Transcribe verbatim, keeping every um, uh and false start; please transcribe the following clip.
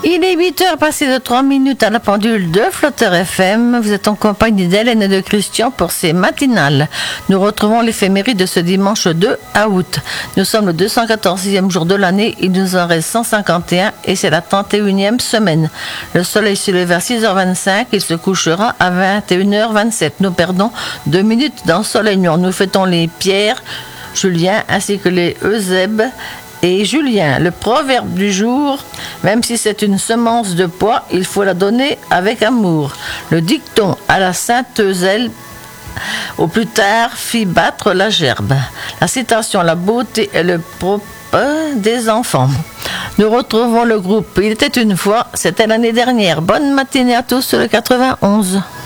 Il est huit heures passées de trois minutes à la pendule de Flotter F M. Vous êtes en compagnie d'Hélène et de Christian pour ces matinales. Nous retrouvons l'éphéméride de ce dimanche deux août. Nous sommes le deux cent quatorzième jour de l'année. Il nous en reste cent cinquante et un et c'est la trente et unième semaine. Le soleil se lève vers six heures vingt-cinq. Il se couchera à vingt et une heures vingt-sept. Nous perdons deux minutes dans le soleil noir. Nous fêtons les Pierre, Julien ainsi que les Eusèbe et Julien. Le proverbe du jour: même si c'est une semence de pois, il faut la donner avec amour. Le dicton: à la sainte Eusèbe, au plus tard, fit battre la gerbe. La citation: la beauté est le propre des enfants. Nous retrouvons le groupe Il était une fois, c'était l'année dernière. Bonne matinée à tous sur le quatre-vingt-onze.